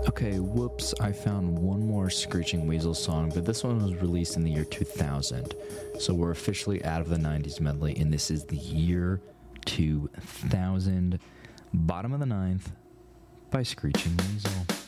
Okay, whoops, I found one more Screeching Weasel song, but this one was released in the year 2000. So we're officially out of the 90s medley, and this is the year 2000. Bottom of the ninth by Screeching Weasel.